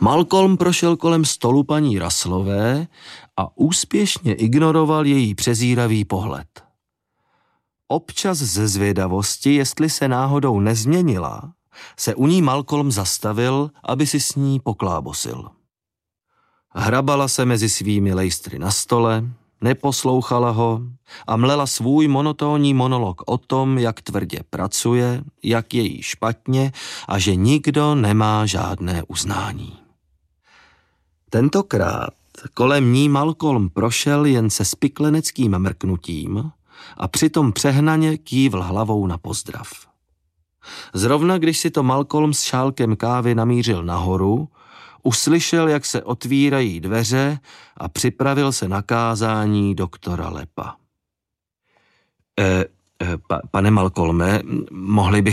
Malcolm prošel kolem stolu paní Russellové a úspěšně ignoroval její přezíravý pohled. Občas ze zvědavosti, jestli se náhodou nezměnila, se u ní Malcolm zastavil, aby si s ní poklábosil. Hrabala se mezi svými lejstry na stole, neposlouchala ho a mlela svůj monotónní monolog o tom, jak tvrdě pracuje, jak je jí špatně a že nikdo nemá žádné uznání. Tentokrát kolem ní Malcolm prošel jen se spikleneckým mrknutím a přitom přehnaně kývl hlavou na pozdrav. Zrovna když si to Malcolm s šálkem kávy namířil nahoru, uslyšel, jak se otvírají dveře a připravil se na kázání doktora Lepa. Pane Malcolme, mohl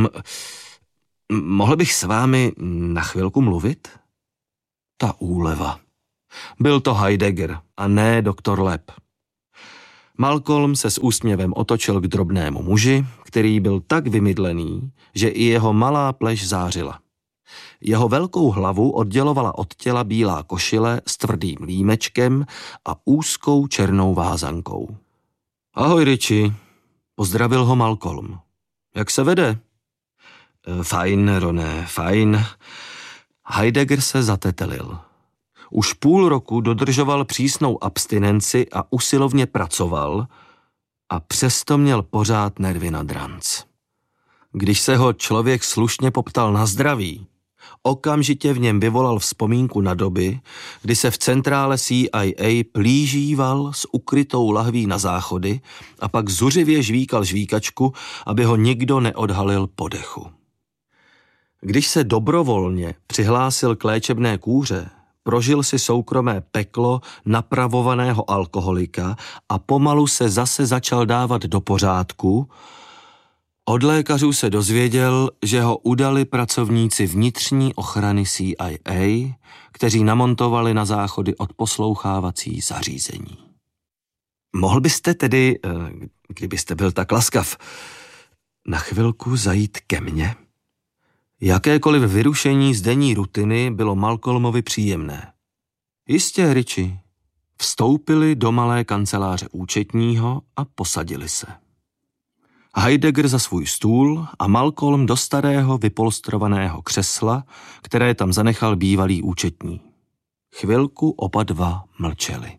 bych s vámi na chvilku mluvit? Ta úleva. Byl to Heidegger a ne doktor Lep. Malcolm se s úsměvem otočil k drobnému muži, který byl tak vymydlený, že i jeho malá pleš zářila. Jeho velkou hlavu oddělovala od těla bílá košile s tvrdým límečkem a úzkou černou vázankou. Ahoj, Richie, pozdravil ho Malcolm. Jak se vede? Fajn, Roné, fajn. Heidegger se zatetelil. Už půl roku dodržoval přísnou abstinenci a usilovně pracoval a přesto měl pořád nervy na dranc. Když se ho člověk slušně poptal na zdraví, okamžitě v něm vyvolal vzpomínku na doby, kdy se v centrále CIA plížíval s ukrytou lahví na záchody a pak zuřivě žvíkal žvíkačku, aby ho nikdo neodhalil po dechu. Když se dobrovolně přihlásil k léčebné kúře, prožil si soukromé peklo napravovaného alkoholika a pomalu se zase začal dávat do pořádku. Od lékařů se dozvěděl, že ho udali pracovníci vnitřní ochrany CIA, kteří namontovali na záchody odposlouchávací zařízení. Mohl byste tedy, kdybyste byl tak laskav, na chvilku zajít ke mně? Jakékoliv vyrušení z denní rutiny bylo Malcolmovi příjemné. Jistě, Richie. Vstoupili do malé kanceláře účetního a posadili se. Heidegger za svůj stůl a Malcolm do starého vypolstrovaného křesla, které tam zanechal bývalý účetní. Chvilku oba dva mlčeli.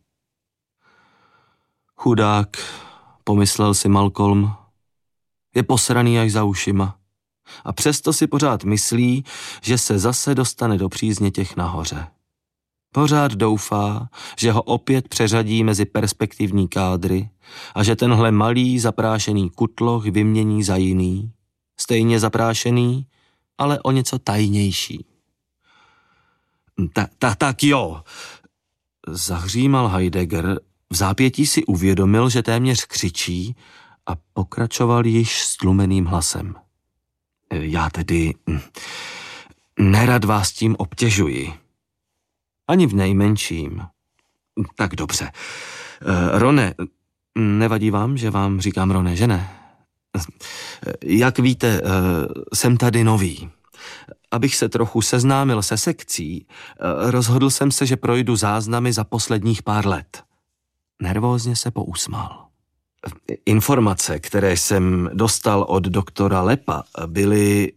Chudák, pomyslel si Malcolm, je posraný až za ušima. A přesto si pořád myslí, že se zase dostane do přízně těch nahoře. Pořád doufá, že ho opět přeřadí mezi perspektivní kádry a že tenhle malý zaprášený kutloch vymění za jiný, stejně zaprášený, ale o něco tajnější. Tak jo, zahřímal Heidegger, v zápětí si uvědomil, že téměř křičí a pokračoval již stlumeným hlasem. Já tedy nerad vás tím obtěžuji. Ani v nejmenším. Tak dobře. Roné, nevadí vám, že vám říkám Roné, že ne? Jak víte, jsem tady nový. Abych se trochu seznámil se sekcí, rozhodl jsem se, že projdu záznamy za posledních pár let. Nervózně se pousmál. Informace, které jsem dostal od doktora Lepa, byly,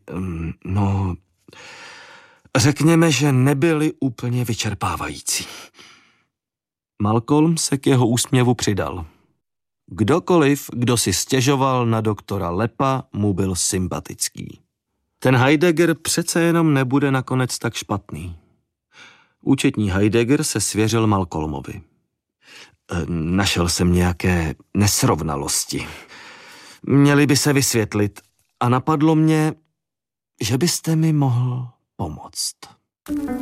řekněme, že nebyly úplně vyčerpávající. Malcolm se k jeho úsměvu přidal. Kdokoliv, kdo si stěžoval na doktora Lepa, mu byl sympatický. Ten Heidegger přece jenom nebude nakonec tak špatný. Účetní Heidegger se svěřil Malcolmovi. Našel jsem nějaké nesrovnalosti. Měly by se vysvětlit a napadlo mě, že byste mi mohl pomoct.